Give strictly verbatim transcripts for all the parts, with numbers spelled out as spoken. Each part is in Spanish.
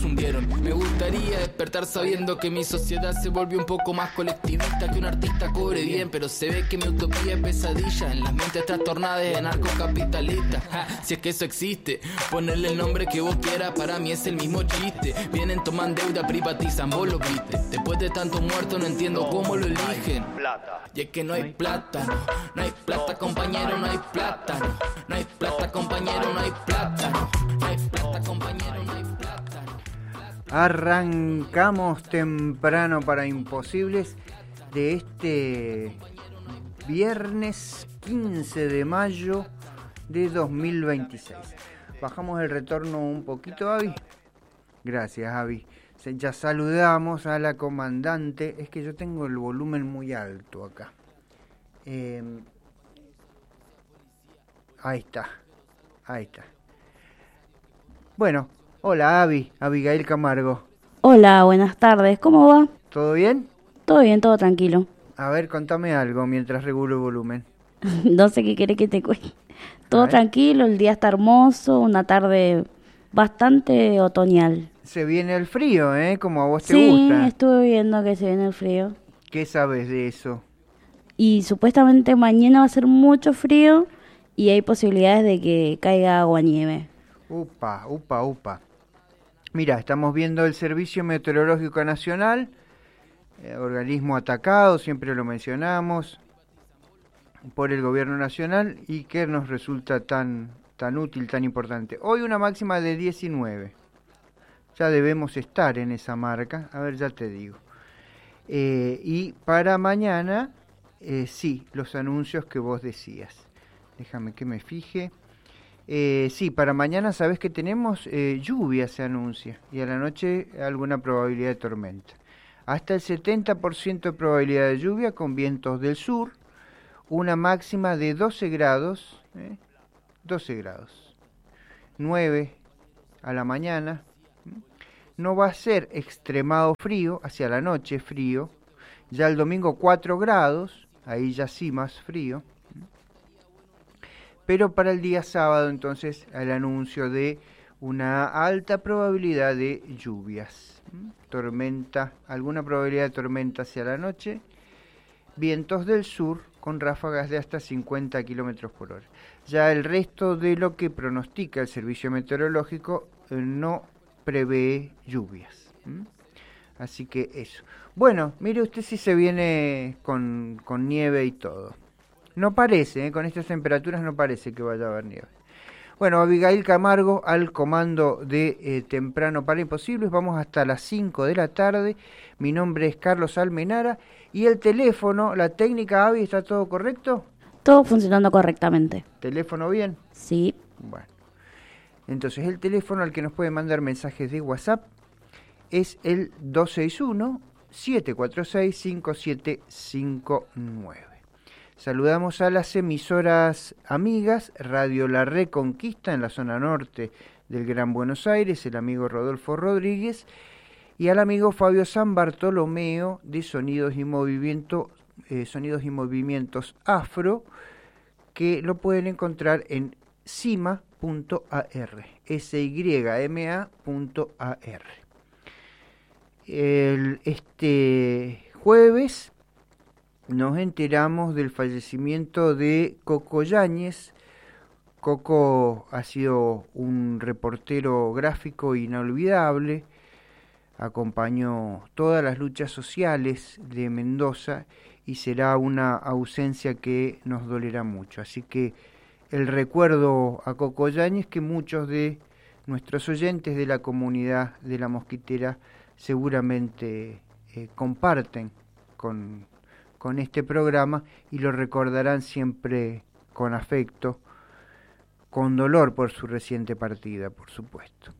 hundieron. Me gustaría despertar sabiendo que mi sociedad se volvió un poco más colectivista, que un artista cobre bien, pero se ve que mi utopía es pesadilla en las mentes trastornadas de anarcocapitalistas. Ja, si es que eso existe, ponerle el nombre que vos quieras, para mí es el mismo chiste. Vienen, toman deuda, privatizan, vos lo viste. Después de tanto muerto no entiendo cómo lo eligen. Y es que no hay plata, no, no hay plata, compañero, no hay plata, no, no hay plata, compañero, no hay plata, no, no hay plata, compañero, no hay plata. Arrancamos temprano para Imposibles de este viernes quince de mayo de dos mil veintiséis. Bajamos el retorno un poquito, Avi. Gracias, Avi. Ya saludamos a la comandante. Es que yo tengo el volumen muy alto acá. Eh, ahí está. Ahí está. Bueno, hola, Avi. Abigail Camargo. Hola, buenas tardes. ¿Cómo va? ¿Todo bien? Todo bien, todo tranquilo. A ver, contame algo mientras regulo el volumen. No sé qué querés que te cuente. Todo tranquilo, el día está hermoso, una tarde bastante otoñal. Se viene el frío, ¿eh? Como a vos te sí, gusta. Sí, estuve viendo que se viene el frío. ¿Qué sabes de eso? Y supuestamente mañana va a ser mucho frío y hay posibilidades de que caiga agua nieve. Upa, upa, upa. Mira, estamos viendo el Servicio Meteorológico Nacional, eh, organismo atacado, siempre lo mencionamos, por el gobierno nacional y que nos resulta tan, tan útil, tan importante. Hoy una máxima de diecinueve. Ya debemos estar en esa marca, a ver, ya te digo. Eh, y para mañana, eh, sí, los anuncios que vos decías. Déjame que me fije. Eh, sí, para mañana sabes que tenemos eh, lluvia, se anuncia, y a la noche alguna probabilidad de tormenta. Hasta el setenta por ciento de probabilidad de lluvia con vientos del sur, una máxima de doce grados, ¿eh? doce grados, nueve a la mañana. No va a ser extremado frío, hacia la noche frío, ya el domingo cuatro grados, ahí ya sí más frío. Pero para el día sábado, entonces, el anuncio de una alta probabilidad de lluvias. Tormenta, alguna probabilidad de tormenta hacia la noche. Vientos del sur con ráfagas de hasta cincuenta kilómetros por hora. Ya el resto de lo que pronostica el servicio meteorológico eh, no prevé lluvias. ¿Mm? Así que eso. Bueno, mire usted si se viene con, con nieve y todo. No parece, ¿eh? Con estas temperaturas no parece que vaya a haber nieve. Bueno, Abigail Camargo al comando de eh, Temprano para Imposibles. Vamos hasta las cinco de la tarde. Mi nombre es Carlos Almenara. Y el teléfono, la técnica, Avi, ¿está todo correcto? Todo funcionando correctamente. ¿Teléfono bien? Sí. Bueno. Entonces, el teléfono al que nos puede mandar mensajes de WhatsApp es el dos seis uno, siete cuatro seis, cinco siete cinco nueve. Saludamos a las emisoras amigas, Radio La Reconquista en la zona norte del Gran Buenos Aires, el amigo Rodolfo Rodríguez, y al amigo Fabio San Bartolomeo de Sonidos y Movimiento, eh, Sonidos y Movimientos Afro, que lo pueden encontrar en sima punto a r, s y m a punto a r. El, este jueves nos enteramos del fallecimiento de Coco Yáñez. Coco ha sido un reportero gráfico inolvidable, acompañó todas las luchas sociales de Mendoza y será una ausencia que nos dolerá mucho. Así que el recuerdo a Coco Yáñez, que muchos de nuestros oyentes de la comunidad de La Mosquitera seguramente eh, comparten con con este programa y lo recordarán siempre con afecto, con dolor por su reciente partida, por supuesto.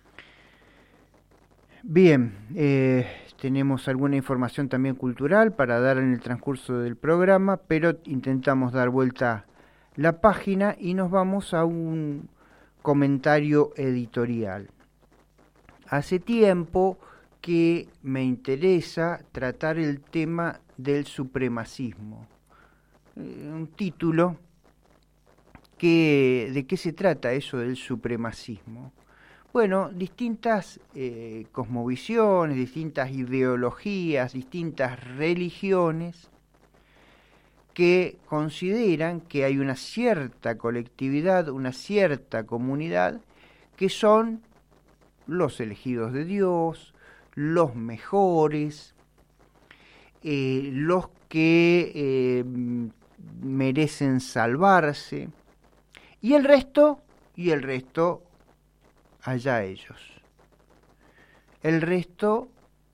Bien, eh, tenemos alguna información también cultural para dar en el transcurso del programa, pero intentamos dar vuelta la página y nos vamos a un comentario editorial. Hace tiempo que me interesa tratar el tema del supremacismo. Eh, un título que, ¿de qué se trata eso del supremacismo? Bueno, distintas eh, cosmovisiones, distintas ideologías, distintas religiones que consideran que hay una cierta colectividad, una cierta comunidad, que son los elegidos de Dios, los mejores, eh, los que eh, merecen salvarse, y el resto, y el resto, allá ellos. El resto,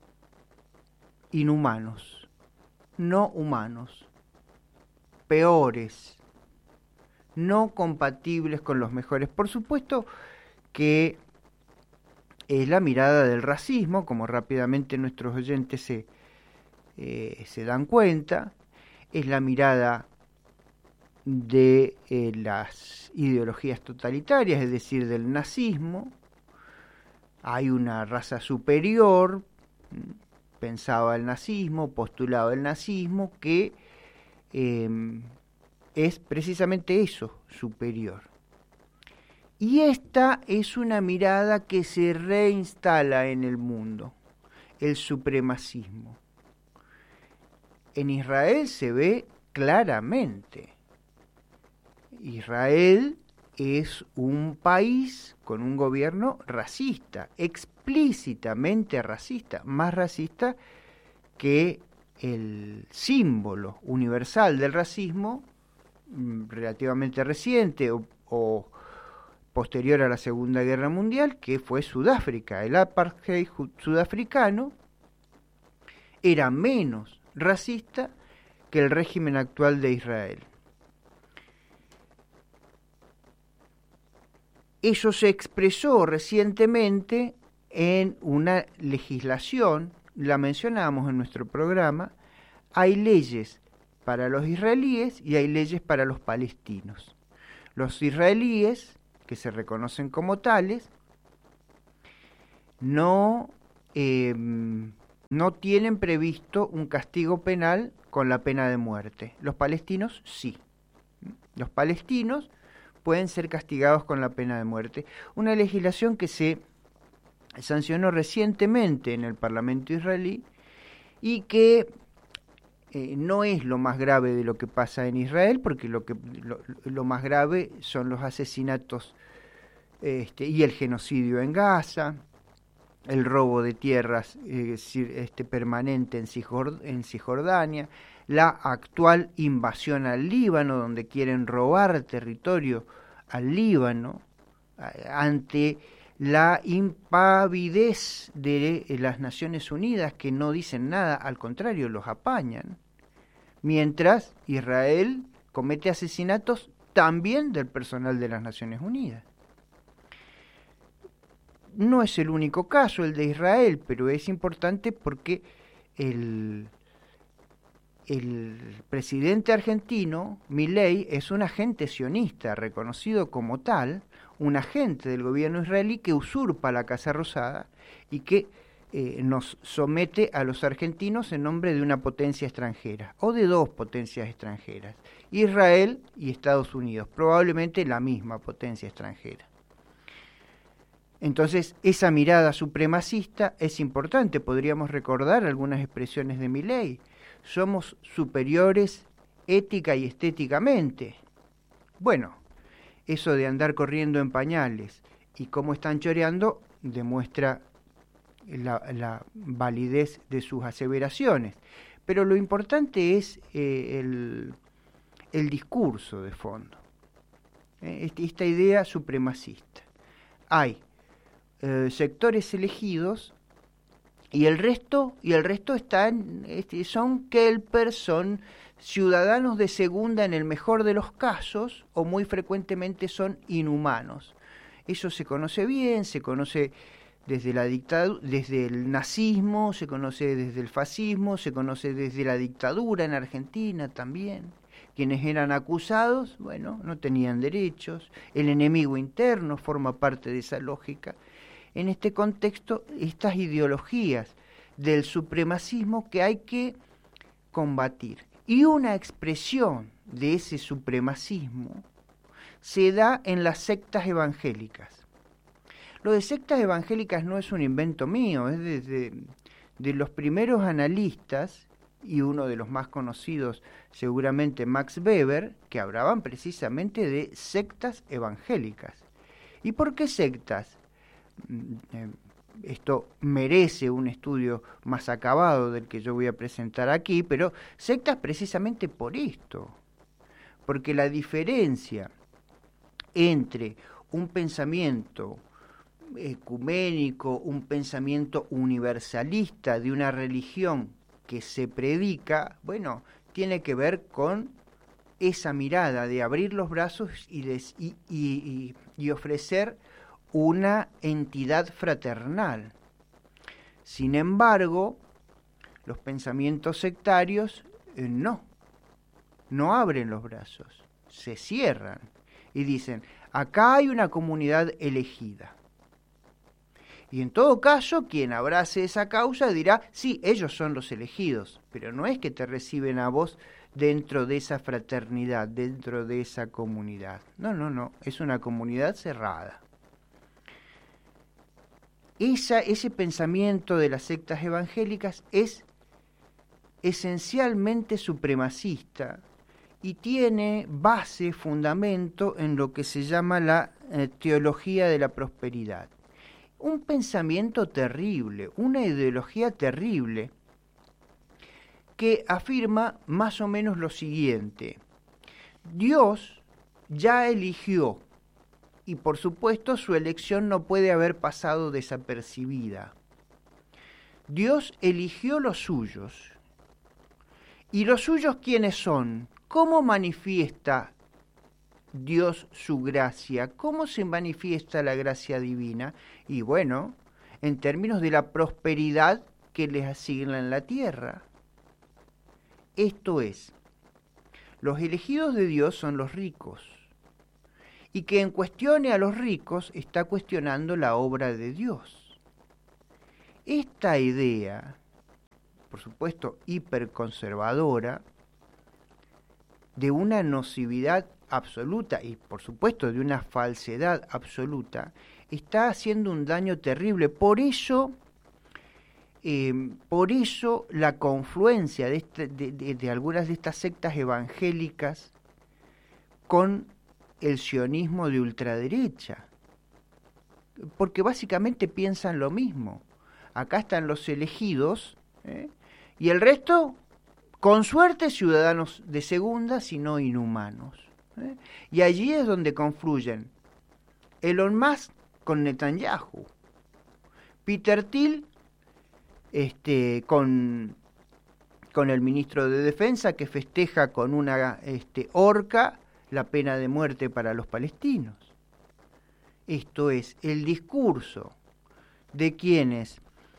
inhumanos, no humanos, peores, no compatibles con los mejores. Por supuesto que es la mirada del racismo, como rápidamente nuestros oyentes se, eh, se dan cuenta, es la mirada de eh, las ideologías totalitarias, es decir, del nazismo. Hay una raza superior, pensaba el nazismo, postulaba el nazismo, que eh, es precisamente eso, superior. Y esta es una mirada que se reinstala en el mundo, el supremacismo. En Israel se ve claramente. Israel es un país con un gobierno racista, explícitamente racista, más racista que el símbolo universal del racismo, relativamente reciente o, o posterior a la Segunda Guerra Mundial, que fue Sudáfrica. El apartheid sudafricano era menos racista que el régimen actual de Israel. Eso se expresó recientemente en una legislación, la mencionamos en nuestro programa. Hay leyes para los israelíes y hay leyes para los palestinos. Los israelíes, que se reconocen como tales, no, eh, no tienen previsto un castigo penal con la pena de muerte. Los palestinos sí. Los palestinos pueden ser castigados con la pena de muerte. Una legislación que se sancionó recientemente en el Parlamento israelí y que eh, no es lo más grave de lo que pasa en Israel, porque lo, que, lo, lo más grave son los asesinatos este, y el genocidio en Gaza, el robo de tierras eh, este, permanente en, Cisjord- en Cisjordania, la actual invasión al Líbano, donde quieren robar territorio al Líbano, ante la impavidez de las Naciones Unidas, que no dicen nada, al contrario, los apañan, mientras Israel comete asesinatos también del personal de las Naciones Unidas. No es el único caso el de Israel, pero es importante porque el, el presidente argentino, Milei, es un agente sionista, reconocido como tal, un agente del gobierno israelí que usurpa la Casa Rosada y que eh, nos somete a los argentinos en nombre de una potencia extranjera, o de dos potencias extranjeras, Israel y Estados Unidos, probablemente la misma potencia extranjera. Entonces, esa mirada supremacista es importante. Podríamos recordar algunas expresiones de Milei. Somos superiores ética y estéticamente. Bueno, eso de andar corriendo en pañales y cómo están choreando demuestra la, la validez de sus aseveraciones. Pero lo importante es eh, el, el discurso de fondo, eh, esta idea supremacista. Hay eh, sectores elegidos y el resto y el resto están este, son kelpers, son ciudadanos de segunda en el mejor de los casos, o muy frecuentemente son inhumanos. Eso se conoce bien, se conoce desde la dictadura, desde el nazismo, se conoce desde el fascismo, se conoce desde la dictadura en Argentina también. Quienes eran acusados, bueno, no tenían derechos. El enemigo interno forma parte de esa lógica. En este contexto, estas ideologías del supremacismo que hay que combatir. Y una expresión de ese supremacismo se da en las sectas evangélicas. Lo de sectas evangélicas no es un invento mío, es de, de, de los primeros analistas, y uno de los más conocidos seguramente Max Weber, que hablaban precisamente de sectas evangélicas. ¿Y por qué sectas? Esto merece un estudio más acabado del que yo voy a presentar aquí, pero sectas precisamente por esto, porque la diferencia entre un pensamiento ecuménico, un pensamiento universalista de una religión que se predica, bueno, tiene que ver con esa mirada de abrir los brazos y, des, y, y, y ofrecer una entidad fraternal. Sin embargo, los pensamientos sectarios eh, no, no abren los brazos, se cierran y dicen, acá hay una comunidad elegida. Y en todo caso, quien abrace esa causa dirá, sí, ellos son los elegidos, pero no es que te reciben a vos dentro de esa fraternidad, dentro de esa comunidad. No, no, no, es una comunidad cerrada. Esa, ese pensamiento de las sectas evangélicas es esencialmente supremacista y tiene base, fundamento en lo que se llama la eh, teología de la prosperidad. Un pensamiento terrible, una ideología terrible, que afirma más o menos lo siguiente: Dios ya eligió, y por supuesto su elección no puede haber pasado desapercibida. Dios eligió los suyos. ¿Y los suyos quiénes son? ¿Cómo manifiesta Dios su gracia? ¿Cómo se manifiesta la gracia divina? Y bueno, en términos de la prosperidad que les asigna en la tierra. Esto es, los elegidos de Dios son los ricos, y quien cuestione a los ricos está cuestionando la obra de Dios. Esta idea, por supuesto hiperconservadora, de una nocividad absoluta y por supuesto de una falsedad absoluta, está haciendo un daño terrible. Por eso, eh, por eso la confluencia de, este, de, de, de algunas de estas sectas evangélicas con el sionismo de ultraderecha, porque básicamente piensan lo mismo. Acá están los elegidos, ¿eh? y el resto, con suerte, ciudadanos de segunda, sino inhumanos. ¿eh? Y allí es donde confluyen Elon Musk con Netanyahu, Peter Thiel este, con, con el ministro de Defensa, que festeja con una este, horca la pena de muerte para los palestinos. Esto es el discurso de quienes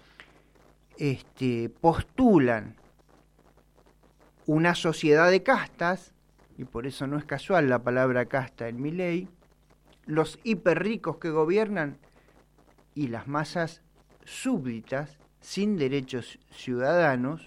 este, postulan una sociedad de castas, y por eso no es casual la palabra casta en Milei, los hiperricos que gobiernan y las masas súbditas sin derechos ciudadanos,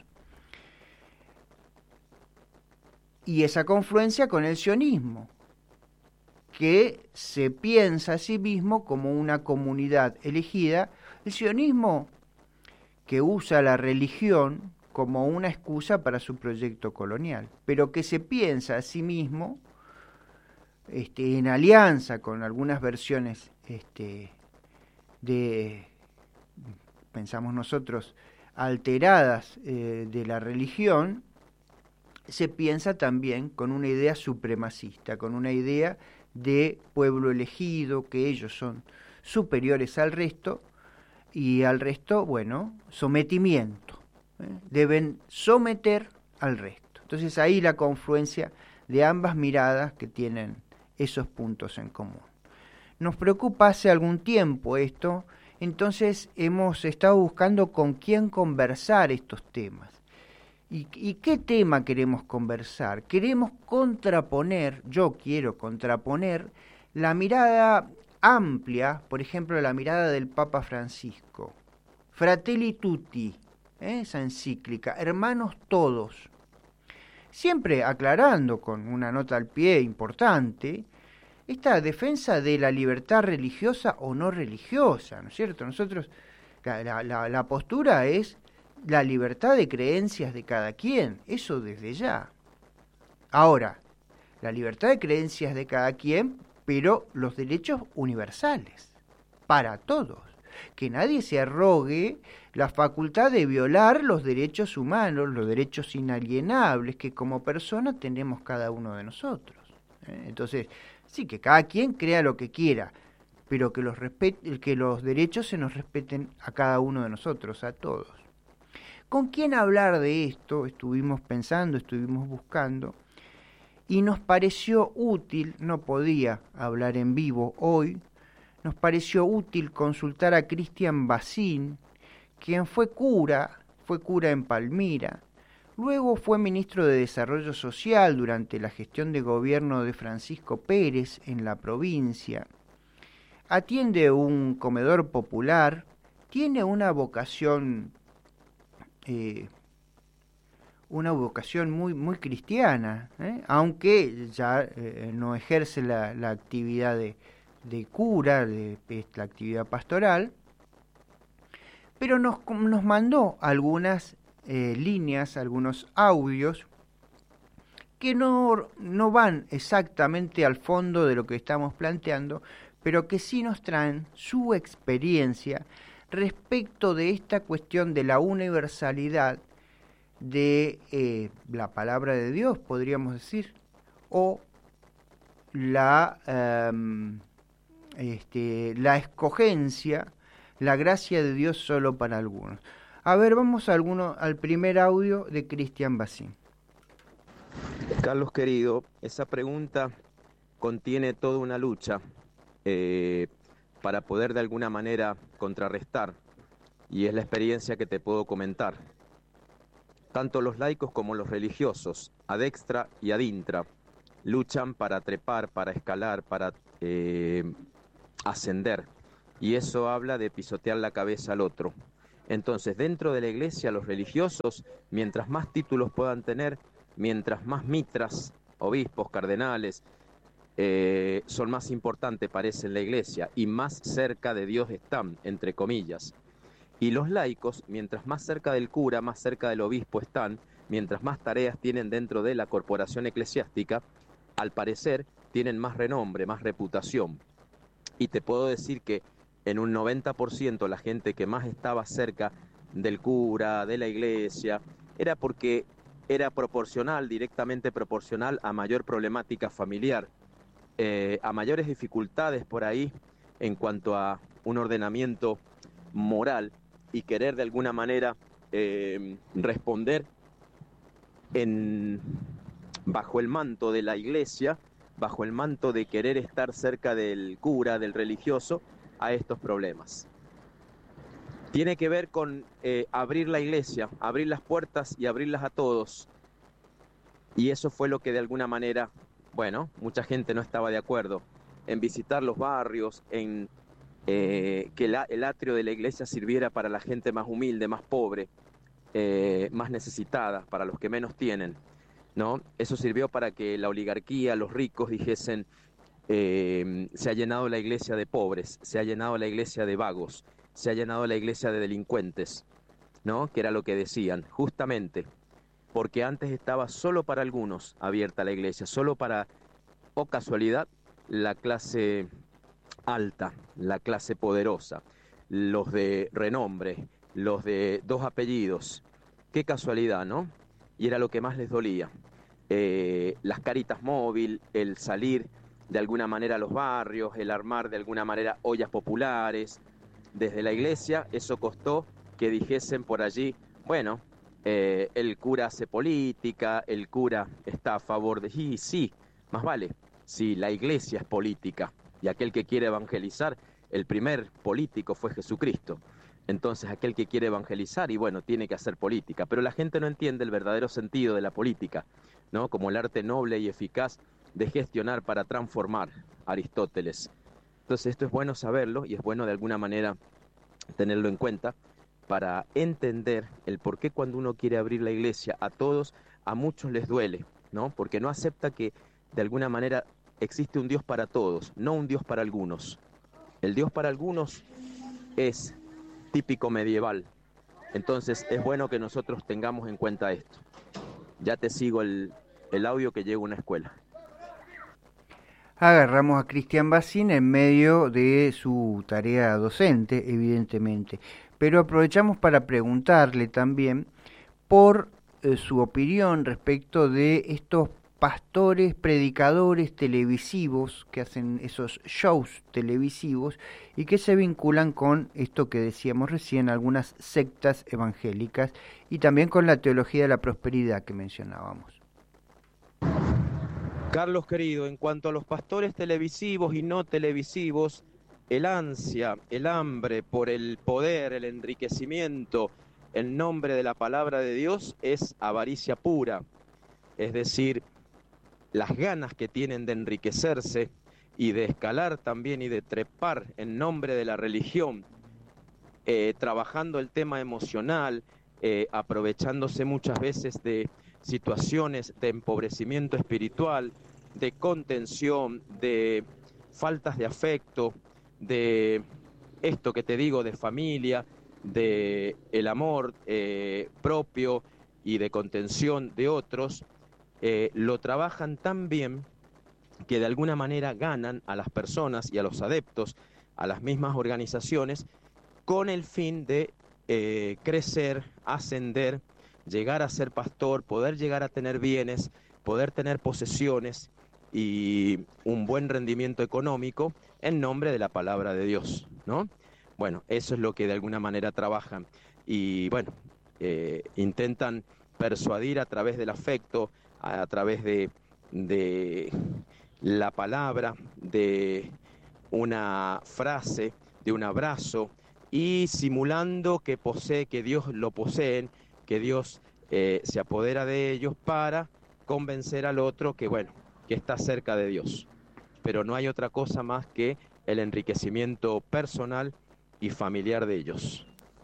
y esa confluencia con el sionismo, que se piensa a sí mismo como una comunidad elegida, el sionismo que usa la religión como una excusa para su proyecto colonial, pero que se piensa a sí mismo este, en alianza con algunas versiones este, de, pensamos nosotros, alteradas eh, de la religión, se piensa también con una idea supremacista, con una idea de pueblo elegido, que ellos son superiores al resto, y al resto, bueno, sometimiento. ¿eh? Deben someter al resto. Entonces ahí la confluencia de ambas miradas que tienen esos puntos en común. Nos preocupa hace algún tiempo esto, entonces hemos estado buscando con quién conversar estos temas. ¿Y, ¿Y qué tema queremos conversar? Queremos contraponer, yo quiero contraponer, la mirada amplia, por ejemplo, la mirada del Papa Francisco. Fratelli tutti, ¿eh? esa encíclica, hermanos todos. Siempre aclarando con una nota al pie importante esta defensa de la libertad religiosa o no religiosa, ¿no es cierto? Nosotros, la, la, la postura es la libertad de creencias de cada quien, eso desde ya. Ahora, la libertad de creencias de cada quien, pero los derechos universales, para todos. Que nadie se arrogue la facultad de violar los derechos humanos, los derechos inalienables que como persona tenemos cada uno de nosotros. ¿eh? Entonces, sí, que cada quien crea lo que quiera, pero que los, respet- que los derechos se nos respeten a cada uno de nosotros, a todos. ¿Con quién hablar de esto? Estuvimos pensando, estuvimos buscando, y nos pareció útil, no podía hablar en vivo hoy, nos pareció útil consultar a Cristian Bacín, quien fue cura, fue cura en Palmira, luego fue ministro de Desarrollo Social durante la gestión de gobierno de Francisco Pérez en la provincia, atiende un comedor popular, tiene una vocación, eh, una vocación muy, muy cristiana, ¿eh? aunque ya eh, no ejerce la, la actividad de de cura, de, de la actividad pastoral, pero nos, nos mandó algunas eh, líneas, algunos audios que no, no van exactamente al fondo de lo que estamos planteando, pero que sí nos traen su experiencia respecto de esta cuestión de la universalidad de eh, la palabra de Dios, podríamos decir, o la... Um, Este, la escogencia, la gracia de Dios solo para algunos. A ver, vamos a alguno, al primer audio de Cristian Bacín. Carlos querido, esa pregunta contiene toda una lucha eh, para poder de alguna manera contrarrestar, y es la experiencia que te puedo comentar. Tanto los laicos como los religiosos, ad extra y ad intra, luchan para trepar, para escalar, para eh, ascender, y eso habla de pisotear la cabeza al otro. Entonces, dentro de la iglesia, los religiosos, mientras más títulos puedan tener, mientras más mitras, obispos, cardenales, eh, son más importantes, parece, en la iglesia, y más cerca de Dios están, entre comillas. Y los laicos, mientras más cerca del cura, más cerca del obispo están, mientras más tareas tienen dentro de la corporación eclesiástica, al parecer, tienen más renombre, más reputación. Y te puedo decir que en un noventa por ciento la gente que más estaba cerca del cura, de la iglesia, era porque era proporcional, directamente proporcional a mayor problemática familiar, eh, a mayores dificultades por ahí en cuanto a un ordenamiento moral y querer de alguna manera eh, responder en, bajo el manto de la iglesia, bajo el manto de querer estar cerca del cura, del religioso, a estos problemas. Tiene que ver con eh, abrir la iglesia, abrir las puertas y abrirlas a todos. Y eso fue lo que de alguna manera, bueno, mucha gente no estaba de acuerdo, en visitar los barrios, en eh, que la, el atrio de la iglesia sirviera para la gente más humilde, más pobre, eh, más necesitada, para los que menos tienen. ¿No? Eso sirvió para que la oligarquía, los ricos dijesen, eh, se ha llenado la iglesia de pobres, se ha llenado la iglesia de vagos, se ha llenado la iglesia de delincuentes, ¿no? Que era lo que decían, justamente, porque antes estaba solo para algunos abierta la iglesia, solo para, o casualidad, la clase alta, la clase poderosa, los de renombre, los de dos apellidos, qué casualidad, ¿no? Y era lo que más les dolía. Eh, las caritas móvil, el salir de alguna manera a los barrios, el armar de alguna manera ollas populares desde la iglesia, eso costó que dijesen por allí, bueno, eh, el cura hace política, el cura está a favor de... Sí, sí, más vale, si la iglesia es política y aquel que quiere evangelizar, el primer político fue Jesucristo. Entonces aquel que quiere evangelizar, y bueno, tiene que hacer política, pero la gente no entiende el verdadero sentido de la política, ¿no? Como el arte noble y eficaz de gestionar para transformar, Aristóteles. Entonces esto es bueno saberlo y es bueno de alguna manera tenerlo en cuenta para entender el por qué cuando uno quiere abrir la iglesia a todos, a muchos les duele, ¿no? Porque no acepta que de alguna manera existe un Dios para todos, no un Dios para algunos. El Dios para algunos es típico medieval. Entonces es bueno que nosotros tengamos en cuenta esto. Ya te sigo el, el audio que llega a una escuela. Agarramos a Cristian Bacín en medio de su tarea docente, evidentemente, pero aprovechamos para preguntarle también por eh, su opinión respecto de estos pastores, predicadores televisivos que hacen esos shows televisivos y que se vinculan con esto que decíamos recién, algunas sectas evangélicas y también con la teología de la prosperidad que mencionábamos. Carlos querido, en cuanto a los pastores televisivos y no televisivos, el ansia, el hambre por el poder, el enriquecimiento en nombre de la palabra de Dios es avaricia pura. Es decir, las ganas que tienen de enriquecerse y de escalar también y de trepar en nombre de la religión, eh, trabajando el tema emocional, eh, aprovechándose muchas veces de situaciones de empobrecimiento espiritual, de contención, de faltas de afecto, de esto que te digo, de familia, de el amor eh, propio y de contención de otros, eh, lo trabajan tan bien que de alguna manera ganan a las personas y a los adeptos, a las mismas organizaciones, con el fin de eh, crecer, ascender, llegar a ser pastor, poder llegar a tener bienes, poder tener posesiones y un buen rendimiento económico en nombre de la palabra de Dios, ¿no? Bueno, eso es lo que de alguna manera trabajan y bueno, eh, intentan persuadir a través del afecto, a, a través de, de la palabra, de una frase, de un abrazo y simulando que posee, que Dios lo poseen, que Dios eh, se apodera de ellos para convencer al otro que, bueno, que está cerca de Dios. Pero no hay otra cosa más que el enriquecimiento personal y familiar de ellos.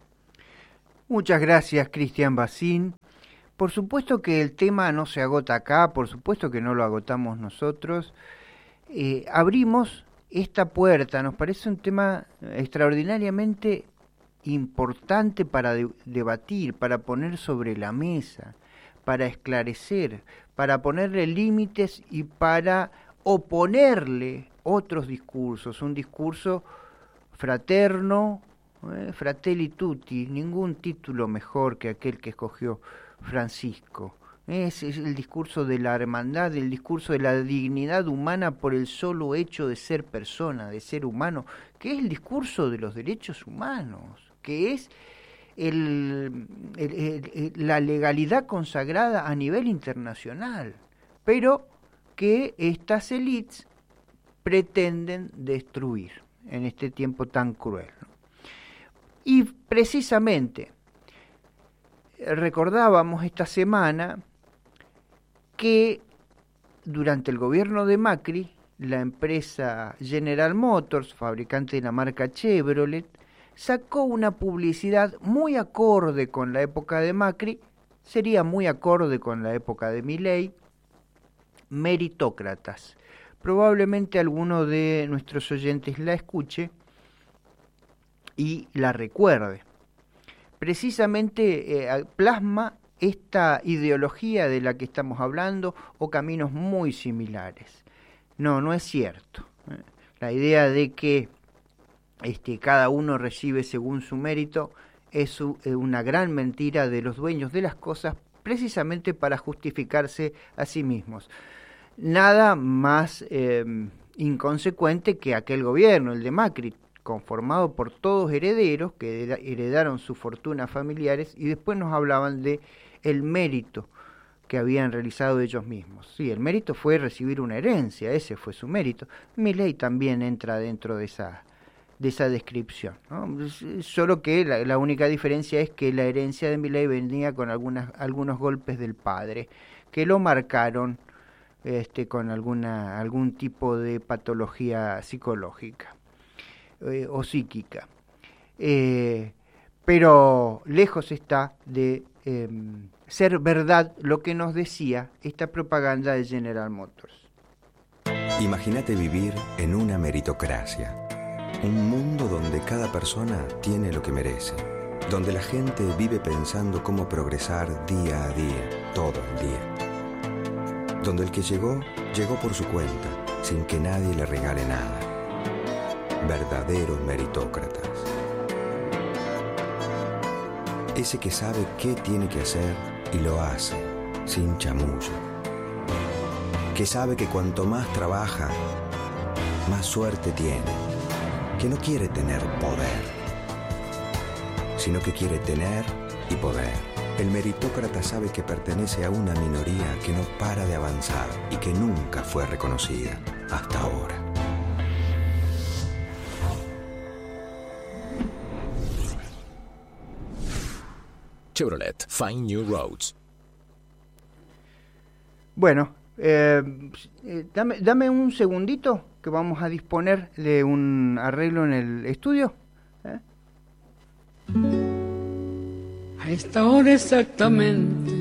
Muchas gracias, Cristian Bacín. Por supuesto que el tema no se agota acá, por supuesto que no lo agotamos nosotros. Eh, abrimos esta puerta, nos parece un tema extraordinariamente importante para de- debatir, para poner sobre la mesa, para esclarecer, para ponerle límites y para oponerle otros discursos, un discurso fraterno, eh, fratelli tutti, ningún título mejor que aquel que escogió Francisco. Es, es el discurso de la hermandad, el discurso de la dignidad humana por el solo hecho de ser persona, de ser humano, que es el discurso de los derechos humanos, que es el, el, el, el, la legalidad consagrada a nivel internacional, pero que estas élites pretenden destruir en este tiempo tan cruel. Y precisamente recordábamos esta semana que durante el gobierno de Macri, la empresa General Motors, fabricante de la marca Chevrolet, sacó una publicidad muy acorde con la época de Macri, sería muy acorde con la época de Milei, Meritócratas. Probablemente alguno de nuestros oyentes la escuche y la recuerde. Precisamente eh, plasma esta ideología de la que estamos hablando o caminos muy similares. No, no es cierto. La idea de que este, cada uno recibe según su mérito es una gran mentira de los dueños de las cosas, precisamente para justificarse a sí mismos. Nada más eh, inconsecuente que aquel gobierno, el de Macri, conformado por todos herederos que heredaron sus fortunas familiares y después nos hablaban de el mérito que habían realizado ellos mismos. Sí, el mérito fue recibir una herencia, ese fue su mérito. Milei también entra dentro de esa de esa descripción, ¿no? Solo que la, la única diferencia es que la herencia de Milei venía con algunas algunos golpes del padre que lo marcaron este con alguna algún tipo de patología psicológica eh, o psíquica. Eh, pero lejos está de eh, ser verdad lo que nos decía esta propaganda de General Motors. Imagínate vivir en una meritocracia. Un mundo donde cada persona tiene lo que merece. Donde la gente vive pensando cómo progresar día a día, todo el día. Donde el que llegó, llegó por su cuenta, sin que nadie le regale nada. Verdaderos meritócratas. Ese que sabe qué tiene que hacer y lo hace, sin chamullo. Que sabe que cuanto más trabaja, más suerte tiene. Que no quiere tener poder, sino que quiere tener y poder. El meritócrata sabe que pertenece a una minoría que no para de avanzar y que nunca fue reconocida hasta ahora. Chevrolet, Find New Roads. Bueno, eh, eh, dame, dame un segundito que vamos a disponer de un arreglo en el estudio. ¿Eh? A esta hora exactamente